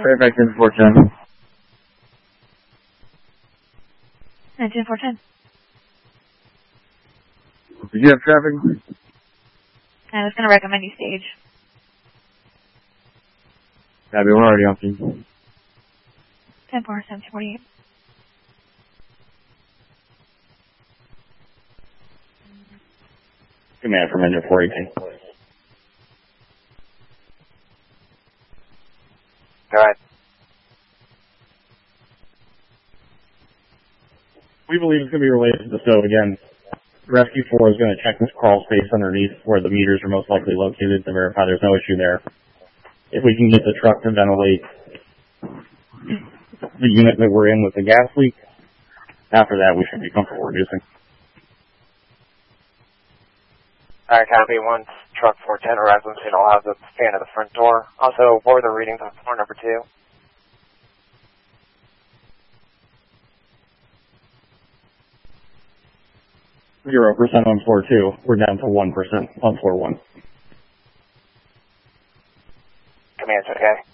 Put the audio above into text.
Fairfax in 410. 19-410. Did you have traffic? I was going to recommend you stage. Abby, we're already on scene. 10-4, 1748. Command from engine 418. Go ahead. We believe it's going to be related to the stove again. Rescue 4 is going to check this crawl space underneath where the meters are most likely located to verify there's no issue there. If we can get the truck to ventilate the unit that we're in with the gas leak, after that we should be comfortable reducing. Alright, copy. Once truck 410 arrives on scene, I'll have the fan at the front door. Also, what were the readings on floor number 2? 0% on floor 2. We're down to 1% on floor 1. Command's okay.